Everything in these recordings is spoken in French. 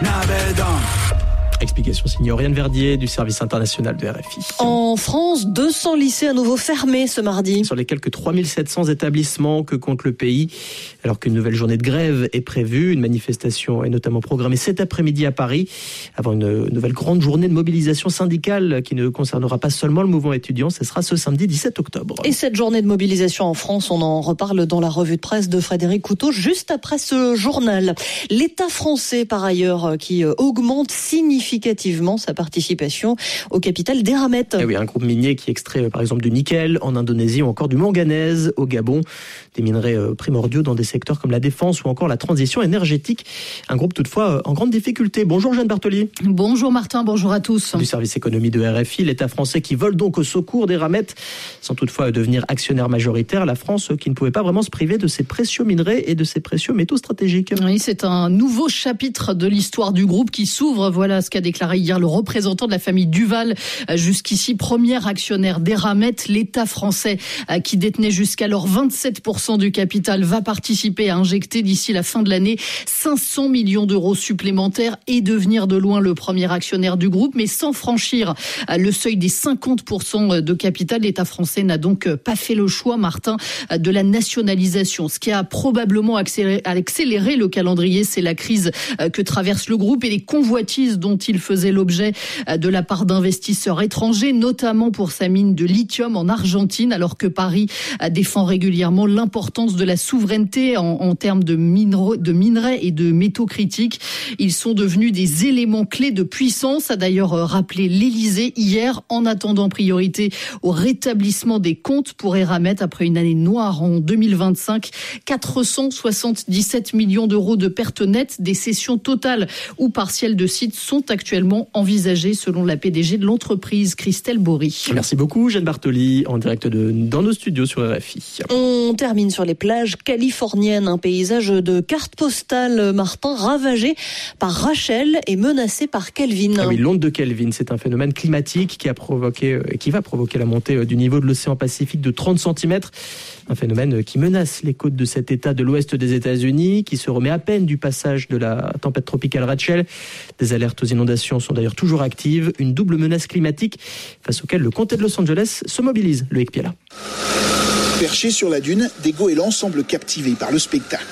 Explication signée Oriane Verdier du service international de RFI. En France, 200 lycées à nouveau fermés ce mardi. Sur les quelques 3700 établissements que compte le pays, alors qu'une nouvelle journée de grève est prévue, une manifestation est notamment programmée cet après-midi à Paris, avant une nouvelle grande journée de mobilisation syndicale qui ne concernera pas seulement le mouvement étudiant, ce sera ce samedi 17 octobre. Et cette journée de mobilisation en France, on en reparle dans la revue de presse de Frédéric Couteau, juste après ce journal. L'État français, par ailleurs, qui augmente significativement sa participation au capital d'Eramet. Eh oui, un groupe minier qui extrait par exemple du nickel en Indonésie ou encore du manganèse au Gabon, des minerais primordiaux dans des secteurs comme la défense ou encore la transition énergétique. Un groupe toutefois en grande difficulté. Bonjour Jeanne Bartoli. Bonjour Martin, bonjour à tous. Du service économie de RFI, l'État français qui vole donc au secours d'Eramet sans toutefois devenir actionnaire majoritaire. La France qui ne pouvait pas vraiment se priver de ses précieux minerais et de ses précieux métaux stratégiques. Oui, c'est un nouveau chapitre de l'histoire du groupe qui s'ouvre. Voilà ce qu'a déclaré hier le représentant de la famille Duval, jusqu'ici premier actionnaire d'Eramet. L'État français qui détenait jusqu'alors 27% du capital va participer à injecter d'ici la fin de l'année 500 millions d'euros supplémentaires et devenir de loin le premier actionnaire du groupe, mais sans franchir le seuil des 50% de capital. L'État français n'a donc pas fait le choix, Martin, de la nationalisation. Ce qui a probablement accéléré le calendrier, c'est la crise que traverse le groupe et les convoitises dont il faisait l'objet de la part d'investisseurs étrangers, notamment pour sa mine de lithium en Argentine, alors que Paris défend régulièrement l'importance de la souveraineté en termes de minerais et de métaux critiques. Ils sont devenus des éléments clés de puissance, a d'ailleurs rappelé l'Élysée hier, en attendant priorité au rétablissement des comptes pour Eramet après une année noire en 2025. 477 millions d'euros de pertes nettes, des cessions totales ou partielles de sites sont actuellement envisagées selon la PDG de l'entreprise, Christelle Bory. Merci beaucoup Jeanne Bartoli, en direct dans nos studios sur RFI. On termine sur les plages californiennes, un paysage de carte postale, Martin, ravagé par Rachel et menacé par Kelvin. Ah oui, l'onde de Kelvin, c'est un phénomène climatique qui va provoquer la montée du niveau de l'océan Pacifique de 30 cm. Un phénomène qui menace les côtes de cet état de l'ouest des États-Unis, qui se remet à peine du passage de la tempête tropicale Rachel. Des alertes aux inondations sont d'ailleurs toujours actives. Une double menace climatique face auquel le comté de Los Angeles se mobilise. Loïc Piala. Perchés sur la dune, des goélands semblent captivés par le spectacle.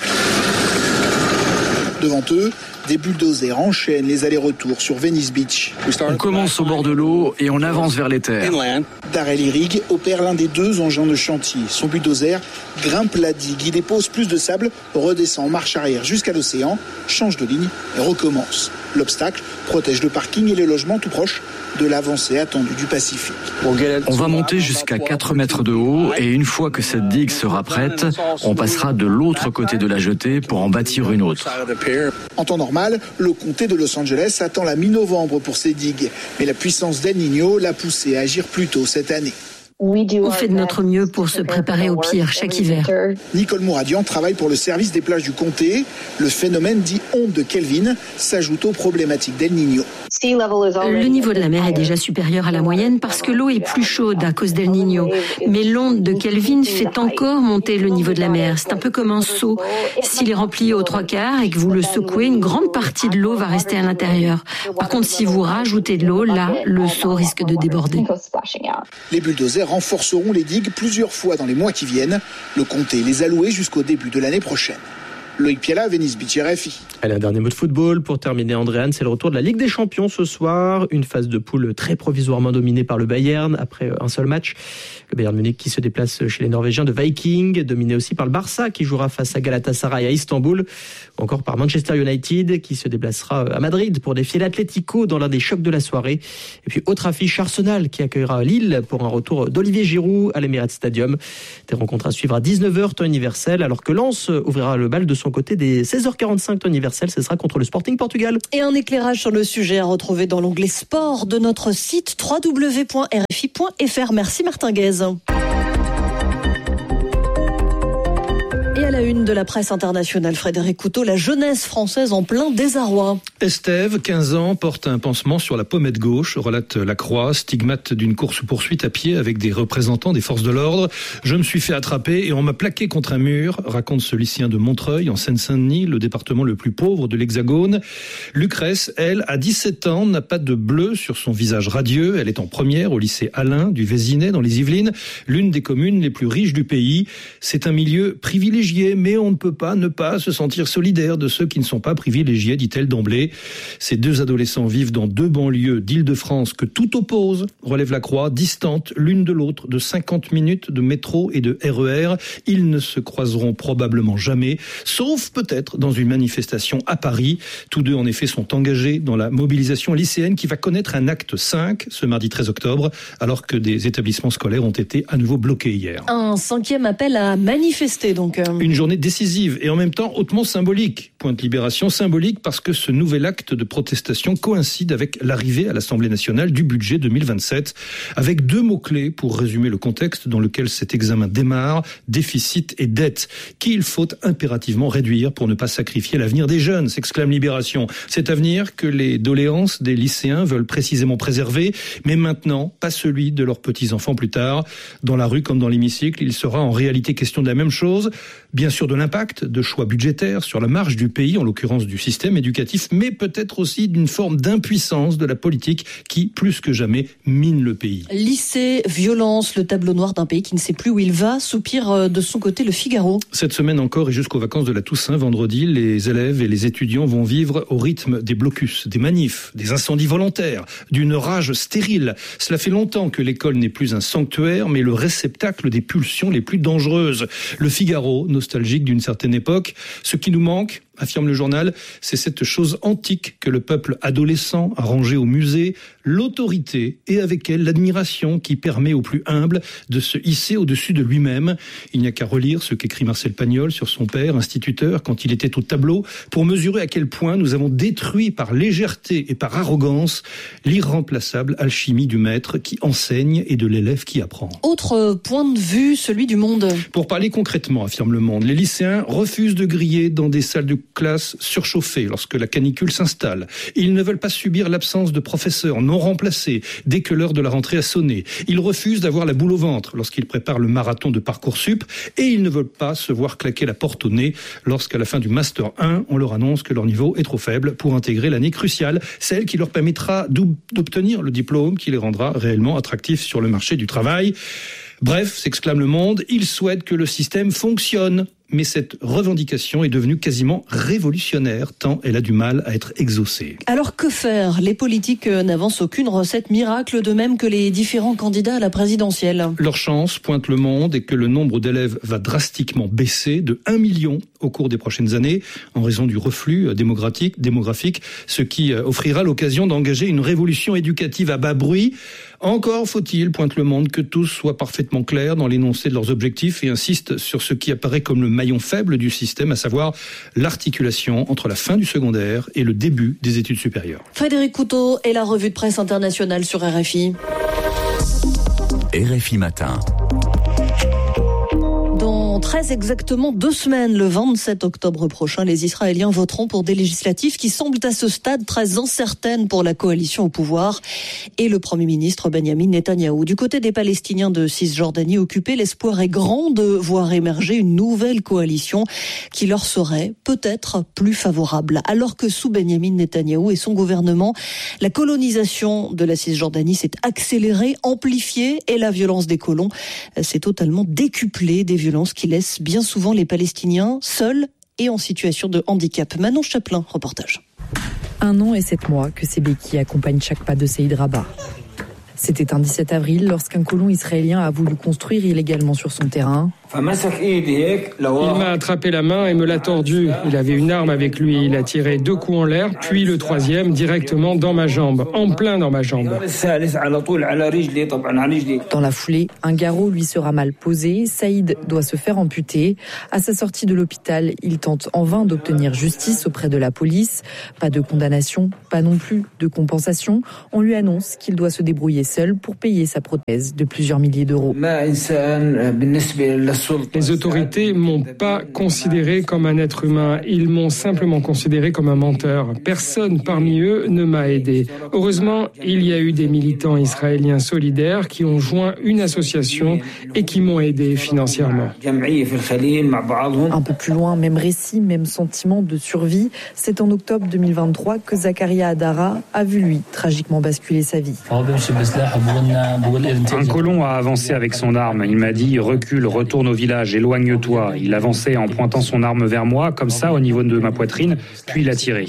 Devant eux, des bulldozers enchaînent les allers-retours sur Venice Beach. On commence au bord de l'eau et on avance vers les terres. Darrell Irrig opère l'un des deux engins de chantier. Son bulldozer grimpe la digue, il dépose plus de sable, redescend en marche arrière jusqu'à l'océan, change de ligne et recommence. L'obstacle protège le parking et les logements tout proches de l'avancée attendue du Pacifique. On va monter jusqu'à 4 mètres de haut et une fois que cette digue sera prête, on passera de l'autre côté de la jetée pour en bâtir une autre. En temps normal, le comté de Los Angeles attend la mi-novembre pour ses digues. Mais la puissance d'El Niño l'a poussé à agir plus tôt cette année. On fait de notre mieux pour se préparer au pire chaque hiver. Nicole Mouradian travaille pour le service des plages du comté. Le phénomène dit onde de Kelvin s'ajoute aux problématiques d'El Niño. Le niveau de la mer est déjà supérieur à la moyenne parce que l'eau est plus chaude à cause d'El Niño. Mais l'onde de Kelvin fait encore monter le niveau de la mer. C'est un peu comme un seau. S'il est rempli aux 3/4 et que vous le secouez, une grande partie de l'eau va rester à l'intérieur. Par contre, si vous rajoutez de l'eau, là, le seau risque de déborder. Les bulldozers renforceront les digues plusieurs fois dans les mois qui viennent. Le comté les a loués jusqu'au début de l'année prochaine. Loïc Piala, Venice Beach, RFI. Allez, un dernier mot de football pour terminer, Andréane. C'est le retour de la Ligue des Champions ce soir. Une phase de poule très provisoirement dominée par le Bayern après un seul match. Le Bayern Munich qui se déplace chez les Norvégiens de Viking, dominé aussi par le Barça qui jouera face à Galatasaray à Istanbul, ou encore par Manchester United qui se déplacera à Madrid pour défier l'Atlético dans l'un des chocs de la soirée. Et puis autre affiche, Arsenal qui accueillera Lille pour un retour d'Olivier Giroud à l'Emirates Stadium. Des rencontres à suivre à 19h temps universel, alors que Lens ouvrira le bal de son côté dès 16h45 temps universel. Ce sera contre le Sporting Portugal. Et un éclairage sur le sujet à retrouver dans l'onglet sport de notre site www.rfi.fr. Merci Martin Guez. Et à la une. une de la presse internationale, Frédéric Couteau, la jeunesse française en plein désarroi. Estève, 15 ans, porte un pansement sur la pommette gauche, relate La Croix, stigmate d'une course-poursuite à pied avec des représentants des forces de l'ordre. Je me suis fait attraper et on m'a plaqué contre un mur, raconte ce lycéen de Montreuil, en Seine-Saint-Denis, le département le plus pauvre de l'Hexagone. Lucrèce, elle, à 17 ans, n'a pas de bleu sur son visage radieux. Elle est en première au lycée Alain du Vésinet dans les Yvelines, l'une des communes les plus riches du pays. C'est un milieu privilégié, mais on ne peut pas ne pas se sentir solidaire de ceux qui ne sont pas privilégiés, dit-elle d'emblée. Ces deux adolescents vivent dans deux banlieues d'Île-de-France que tout oppose, relève La Croix, distantes l'une de l'autre de 50 minutes de métro et de RER. Ils ne se croiseront probablement jamais, sauf peut-être dans une manifestation à Paris. Tous deux, en effet, sont engagés dans la mobilisation lycéenne qui va connaître un acte 5 ce mardi 13 octobre, alors que des établissements scolaires ont été à nouveau bloqués hier. Un 5e appel à manifester, donc. Une journée décisive et en même temps hautement symbolique. Pointe Libération, symbolique parce que ce nouvel acte de protestation coïncide avec l'arrivée à l'Assemblée nationale du budget 2027, avec deux mots-clés pour résumer le contexte dans lequel cet examen démarre, déficit et dette, qu'il faut impérativement réduire pour ne pas sacrifier l'avenir des jeunes, s'exclame Libération. Cet avenir que les doléances des lycéens veulent précisément préserver, mais maintenant, pas celui de leurs petits-enfants plus tard. Dans la rue comme dans l'hémicycle, il sera en réalité question de la même chose, bien sûr de l'impact de choix budgétaires sur la marge du pays, en l'occurrence du système éducatif, mais peut-être aussi d'une forme d'impuissance de la politique qui, plus que jamais, mine le pays. Lycée, violence, le tableau noir d'un pays qui ne sait plus où il va, soupire de son côté Le Figaro. Cette semaine encore et jusqu'aux vacances de la Toussaint, vendredi, les élèves et les étudiants vont vivre au rythme des blocus, des manifs, des incendies volontaires, d'une rage stérile. Cela fait longtemps que l'école n'est plus un sanctuaire, mais le réceptacle des pulsions les plus dangereuses. Le Figaro, nostalgique d'une certaine époque, ce qui nous manque, affirme le journal, c'est cette chose antique que le peuple adolescent a rangée au musée, l'autorité et avec elle l'admiration qui permet aux plus humbles de se hisser au-dessus de lui-même. Il n'y a qu'à relire ce qu'écrit Marcel Pagnol sur son père, instituteur, quand il était au tableau, pour mesurer à quel point nous avons détruit par légèreté et par arrogance l'irremplaçable alchimie du maître qui enseigne et de l'élève qui apprend. Autre point de vue, celui du Monde. Pour parler concrètement, affirme le Monde, les lycéens refusent de griller dans des salles de classe surchauffées lorsque la canicule s'installe. Ils ne veulent pas subir l'absence de professeurs non remplacés dès que l'heure de la rentrée a sonné. Ils refusent d'avoir la boule au ventre lorsqu'ils préparent le marathon de Parcoursup et ils ne veulent pas se voir claquer la porte au nez lorsqu'à la fin du Master 1, on leur annonce que leur niveau est trop faible pour intégrer l'année cruciale, celle qui leur permettra d'obtenir le diplôme qui les rendra réellement attractifs sur le marché du travail. Bref, s'exclame le Monde, ils souhaitent que le système fonctionne. Mais cette revendication est devenue quasiment révolutionnaire, tant elle a du mal à être exaucée. Alors que faire ? Les politiques n'avancent aucune recette miracle, de même que les différents candidats à la présidentielle. Leur chance, pointe le Monde, est que le nombre d'élèves va drastiquement baisser de 1 million au cours des prochaines années, en raison du reflux démographique, ce qui offrira l'occasion d'engager une révolution éducative à bas bruit. Encore faut-il, pointe le Monde, que tous soient parfaitement clairs dans l'énoncé de leurs objectifs et insistent sur ce qui apparaît comme le maillon faible du système, à savoir l'articulation entre la fin du secondaire et le début des études supérieures. Frédéric Couteau et la revue de presse internationale sur RFI. RFI Matin. Dans très exactement 2 semaines, le 27 octobre prochain, les Israéliens voteront pour des législatives qui semblent à ce stade très incertaines pour la coalition au pouvoir et le Premier ministre Benjamin Netanyahou. Du côté des Palestiniens de Cisjordanie occupés, l'espoir est grand de voir émerger une nouvelle coalition qui leur serait peut-être plus favorable. Alors que sous Benjamin Netanyahou et son gouvernement, la colonisation de la Cisjordanie s'est accélérée, amplifiée et la violence des colons s'est totalement décuplée, des violences qui laissent bien souvent les Palestiniens seuls et en situation de handicap. Manon Chaplin, reportage. 1 an et 7 mois que ces béquilles accompagnent chaque pas de Saïd Rabat. C'était un 17 avril lorsqu'un colon israélien a voulu construire illégalement sur son terrain. Il m'a attrapé la main et me l'a tordue. Il avait une arme avec lui. Il a tiré 2 coups en l'air, puis le 3e directement dans ma jambe, en plein dans ma jambe. Dans la foulée, un garrot lui sera mal posé. Saïd doit se faire amputer. À sa sortie de l'hôpital, il tente en vain d'obtenir justice auprès de la police. Pas de condamnation, pas non plus de compensation. On lui annonce qu'il doit se débrouiller seul pour payer sa prothèse de plusieurs milliers d'euros. Les autorités m'ont pas considéré comme un être humain. Ils m'ont simplement considéré comme un menteur. Personne parmi eux ne m'a aidé. Heureusement, il y a eu des militants israéliens solidaires qui ont joint une association et qui m'ont aidé financièrement. Un peu plus loin, même récit, même sentiment de survie. C'est en octobre 2023 que Zakaria Adara a vu, lui, tragiquement basculer sa vie. Un colon a avancé avec son arme. Il m'a dit « Recule, retourne au village, éloigne-toi ». Il avançait en pointant son arme vers moi, comme ça, au niveau de ma poitrine, puis il a tiré.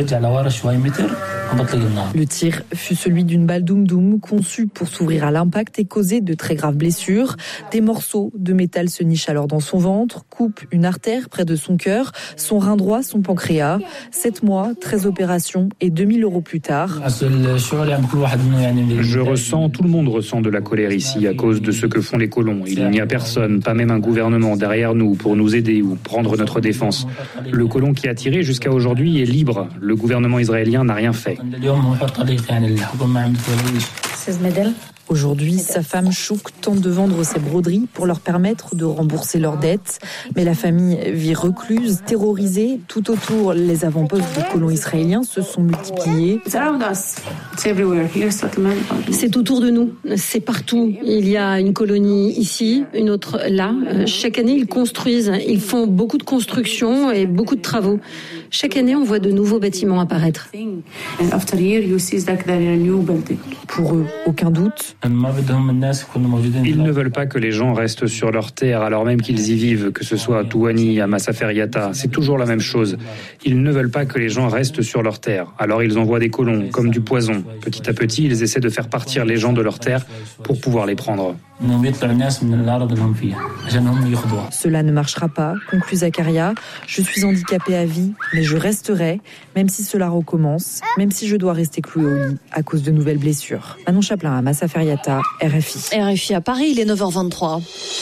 Le tir fut celui d'une balle doum-doum conçue pour s'ouvrir à l'impact et causer de très graves blessures. Des morceaux de métal se nichent alors dans son ventre, coupent une artère près de son cœur, son rein droit, son pancréas. 7 mois, 13 opérations et 2000 € plus tard. Je ressens, tout le monde ressent de la colère ici à cause de ce que font les colons. Il n'y a personne, pas même un gouvernement derrière nous pour nous aider ou prendre notre défense. Le colon qui a tiré jusqu'à aujourd'hui est libre. Le gouvernement israélien n'a rien fait. Aujourd'hui, sa femme Chouk tente de vendre ses broderies pour leur permettre de rembourser leurs dettes. Mais la famille vit recluse, terrorisée. Tout autour, les avant-postes de colons israéliens se sont multipliés. C'est autour de nous, c'est partout. Il y a une colonie ici, une autre là. Chaque année, ils construisent, ils font beaucoup de constructions et beaucoup de travaux. Chaque année, on voit de nouveaux bâtiments apparaître. Pour eux, aucun doute. Ils ne veulent pas que les gens restent sur leur terre alors même qu'ils y vivent, que ce soit à Touani, à Masafer Yatta, c'est toujours la même chose. Ils ne veulent pas que les gens restent sur leur terre, alors ils envoient des colons, comme du poison. Petit à petit, ils essaient de faire partir les gens de leur terre pour pouvoir les prendre. Cela ne marchera pas, conclut Zakaria. Je suis handicapé à vie, mais je resterai, même si cela recommence, même si je dois rester cloué au lit à cause de nouvelles blessures. Manon Chaplin à Masafer Yatta, RFI. RFI à Paris, il est 9h23.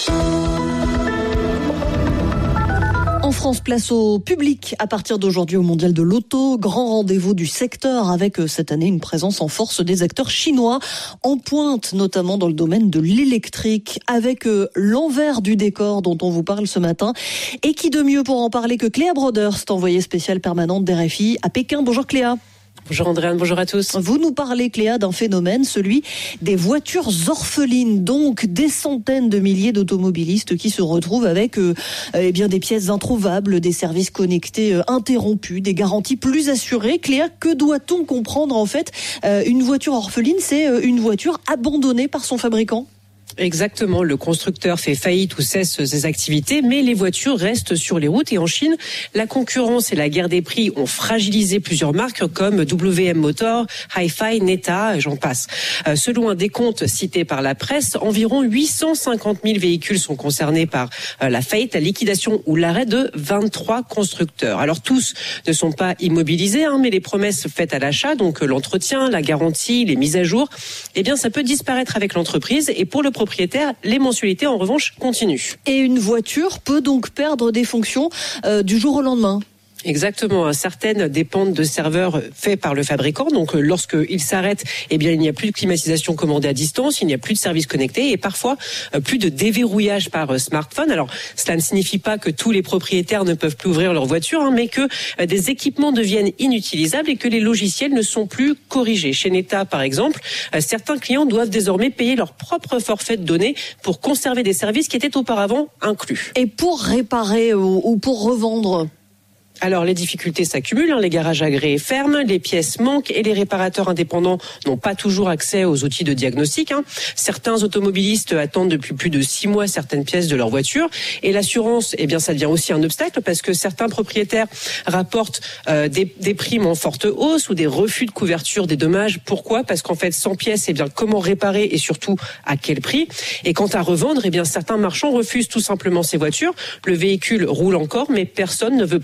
En France, place au public à partir d'aujourd'hui au Mondial de l'Auto. Grand rendez-vous du secteur avec cette année une présence en force des acteurs chinois en pointe, notamment dans le domaine de l'électrique, avec l'envers du décor dont on vous parle ce matin. Et qui de mieux pour en parler que Cléa Broders, envoyée spéciale permanente d'RFI à Pékin. Bonjour Cléa. Bonjour Andréane, bonjour à tous. Vous nous parlez, Cléa, d'un phénomène, celui des voitures orphelines, donc des centaines de milliers d'automobilistes qui se retrouvent avec des pièces introuvables, des services connectés interrompus, des garanties plus assurées. Cléa, que doit-on comprendre en fait ? Une voiture orpheline, c'est une voiture abandonnée par son fabricant ? Exactement, le constructeur fait faillite ou cesse ses activités, mais les voitures restent sur les routes. Et en Chine, la concurrence et la guerre des prix ont fragilisé plusieurs marques comme WM Motor, Hi-Fi, Neta, j'en passe. Selon un décompte cité par la presse, environ 850 000 véhicules sont concernés par la faillite, la liquidation ou l'arrêt de 23 constructeurs. Alors tous ne sont pas immobilisés, mais les promesses faites à l'achat, donc l'entretien, la garantie, les mises à jour, ça peut disparaître avec l'entreprise. Et pour le propriétaire, les mensualités en revanche continuent. Et une voiture peut donc perdre des fonctions du jour au lendemain. Exactement. Certaines dépendent de serveurs faits par le fabricant. Donc, lorsqu'ils s'arrêtent, il n'y a plus de climatisation commandée à distance, il n'y a plus de service connecté et parfois plus de déverrouillage par smartphone. Alors, cela ne signifie pas que tous les propriétaires ne peuvent plus ouvrir leur voiture, mais que des équipements deviennent inutilisables et que les logiciels ne sont plus corrigés. Chez Neta, par exemple, certains clients doivent désormais payer leur propre forfait de données pour conserver des services qui étaient auparavant inclus. Et pour réparer ou pour revendre ? Alors, les difficultés s'accumulent, les garages agréés ferment, les pièces manquent et les réparateurs indépendants n'ont pas toujours accès aux outils de diagnostic. Certains automobilistes attendent depuis plus de 6 mois certaines pièces de leur voiture et l'assurance, ça devient aussi un obstacle parce que certains propriétaires rapportent des primes en forte hausse ou des refus de couverture des dommages. Pourquoi ? Parce qu'en fait, sans pièces, comment réparer et surtout à quel prix ? Et quant à revendre, certains marchands refusent tout simplement ces voitures. Le véhicule roule encore, mais personne ne veut prendre le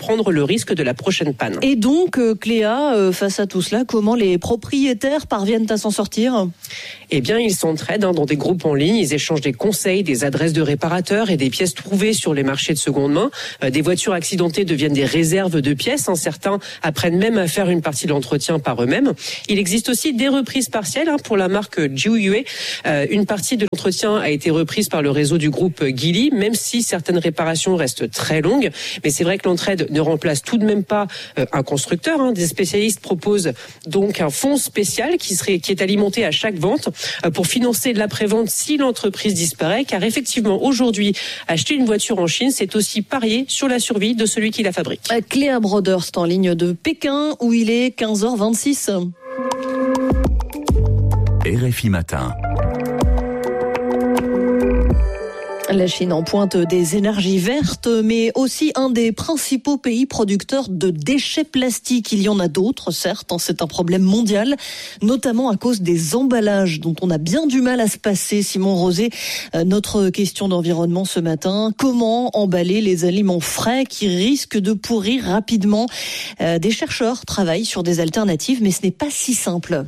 risque de la prochaine panne. Et donc, Cléa, face à tout cela, comment les propriétaires parviennent à s'en sortir ? Eh bien, ils s'entraident dans des groupes en ligne, ils échangent des conseils, des adresses de réparateurs et des pièces trouvées sur les marchés de seconde main. Des voitures accidentées deviennent des réserves de pièces. Certains apprennent même à faire une partie de l'entretien par eux-mêmes. Il existe aussi des reprises partielles pour la marque Jiuyue. Une partie de l'entretien a été reprise par le réseau du groupe Geely, même si certaines réparations restent très longues. Mais c'est vrai que l'entraide ne remplace tout de même pas un constructeur. Des spécialistes proposent donc un fonds spécial qui est alimenté à chaque vente pour financer l'après-vente si l'entreprise disparaît, car effectivement aujourd'hui acheter une voiture en Chine, c'est aussi parier sur la survie de celui qui la fabrique. Cléa Brodeur, c'est en ligne de Pékin où il est 15h26. RFI Matin. La Chine en pointe des énergies vertes, mais aussi un des principaux pays producteurs de déchets plastiques. Il y en a d'autres, certes, c'est un problème mondial, notamment à cause des emballages dont on a bien du mal à se passer. Simon Rosé, notre question d'environnement ce matin, comment emballer les aliments frais qui risquent de pourrir rapidement ? Des chercheurs travaillent sur des alternatives, mais ce n'est pas si simple.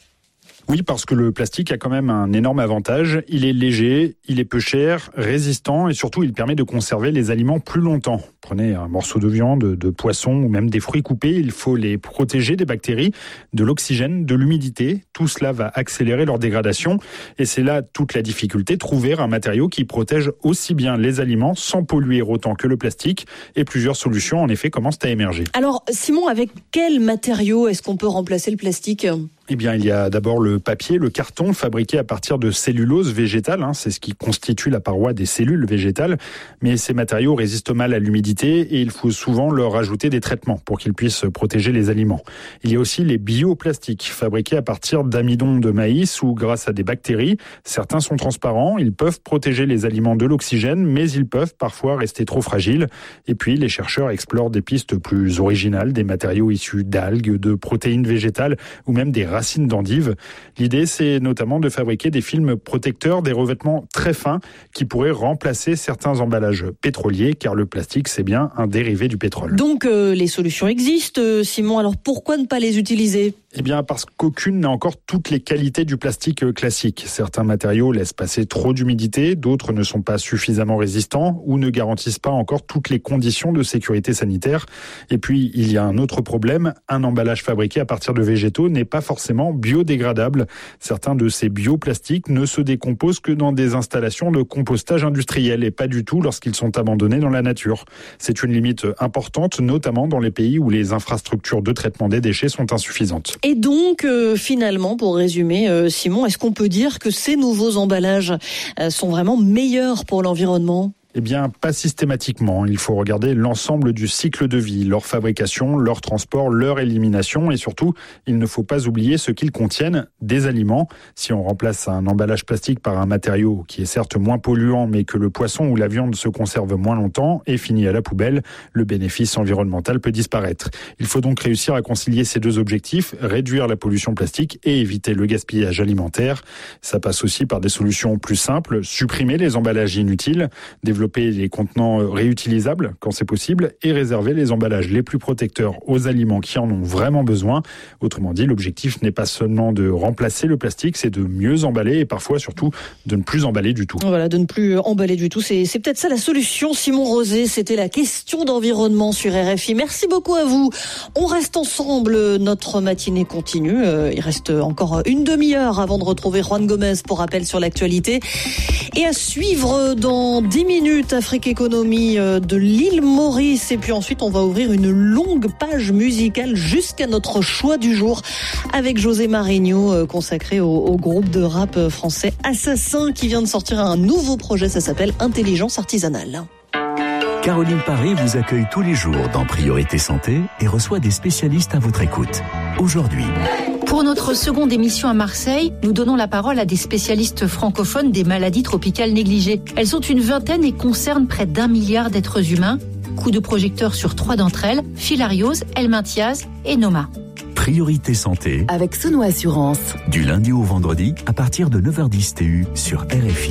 Oui, parce que le plastique a quand même un énorme avantage. Il est léger, il est peu cher, résistant et surtout il permet de conserver les aliments plus longtemps. Prenez un morceau de viande, de poisson ou même des fruits coupés, il faut les protéger des bactéries, de l'oxygène, de l'humidité. Tout cela va accélérer leur dégradation et c'est là toute la difficulté, trouver un matériau qui protège aussi bien les aliments sans polluer autant que le plastique. Et plusieurs solutions en effet commencent à émerger. Alors Simon, avec quel matériau est-ce qu'on peut remplacer le plastique ? Eh bien, il y a d'abord le papier, le carton, fabriqué à partir de cellulose végétale. C'est ce qui constitue la paroi des cellules végétales. Mais ces matériaux résistent mal à l'humidité et il faut souvent leur ajouter des traitements pour qu'ils puissent protéger les aliments. Il y a aussi les bioplastiques, fabriqués à partir d'amidon de maïs ou grâce à des bactéries. Certains sont transparents, ils peuvent protéger les aliments de l'oxygène, mais ils peuvent parfois rester trop fragiles. Et puis, les chercheurs explorent des pistes plus originales, des matériaux issus d'algues, de protéines végétales ou même des racines d'endives. L'idée, c'est notamment de fabriquer des films protecteurs, des revêtements très fins qui pourraient remplacer certains emballages pétroliers, car le plastique, c'est bien un dérivé du pétrole. Donc, les solutions existent, Simon. Alors, pourquoi ne pas les utiliser ? Eh bien, parce qu'aucune n'a encore toutes les qualités du plastique classique. Certains matériaux laissent passer trop d'humidité, d'autres ne sont pas suffisamment résistants ou ne garantissent pas encore toutes les conditions de sécurité sanitaire. Et puis, il y a un autre problème. Un emballage fabriqué à partir de végétaux n'est pas forcément biodégradable. Certains de ces bioplastiques ne se décomposent que dans des installations de compostage industriel et pas du tout lorsqu'ils sont abandonnés dans la nature. C'est une limite importante, notamment dans les pays où les infrastructures de traitement des déchets sont insuffisantes. Et donc, finalement, pour résumer, Simon, est-ce qu'on peut dire que ces nouveaux emballages sont vraiment meilleurs pour l'environnement ? Eh bien, pas systématiquement. Il faut regarder l'ensemble du cycle de vie, leur fabrication, leur transport, leur élimination et surtout, il ne faut pas oublier ce qu'ils contiennent, des aliments. Si on remplace un emballage plastique par un matériau qui est certes moins polluant mais que le poisson ou la viande se conserve moins longtemps et finit à la poubelle, le bénéfice environnemental peut disparaître. Il faut donc réussir à concilier ces deux objectifs, réduire la pollution plastique et éviter le gaspillage alimentaire. Ça passe aussi par des solutions plus simples, supprimer les emballages inutiles, développer les contenants réutilisables quand c'est possible et réserver les emballages les plus protecteurs aux aliments qui en ont vraiment besoin. Autrement dit, l'objectif n'est pas seulement de remplacer le plastique, c'est de mieux emballer et parfois surtout de ne plus emballer du tout. Voilà, de ne plus emballer du tout. C'est peut-être ça la solution. Simon Rosé, c'était la question d'environnement sur RFI. Merci beaucoup à vous. On reste ensemble. Notre matinée continue. Il reste encore une demi-heure avant de retrouver Juan Gomez pour rappel sur l'actualité. Et à suivre dans 10 minutes, Afrique Économie de l'île Maurice. Et puis ensuite, on va ouvrir une longue page musicale jusqu'à notre choix du jour avec José Marigno, consacré au groupe de rap français Assassin qui vient de sortir un nouveau projet. Ça s'appelle Intelligence Artisanale. Caroline Paré vous accueille tous les jours dans Priorité Santé et reçoit des spécialistes à votre écoute. Aujourd'hui, pour notre seconde émission à Marseille, nous donnons la parole à des spécialistes francophones des maladies tropicales négligées. Elles sont une vingtaine et concernent près d'1 milliard d'êtres humains. Coup de projecteur sur 3 d'entre elles, filariose, helminthiase et Noma. Priorité Santé avec Sono Assurance. Du lundi au vendredi à partir de 9h10 TU sur RFI.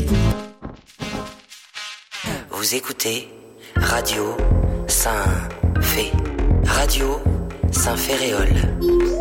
Vous écoutez Radio Saint-Fé. Radio Saint-Ferréol.